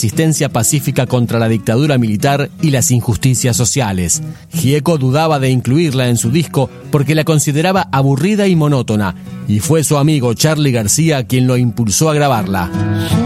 resistencia pacífica contra la dictadura militar y las injusticias sociales. Gieco dudaba de incluirla en su disco porque la consideraba aburrida y monótona, y fue su amigo Charly García quien lo impulsó a grabarla.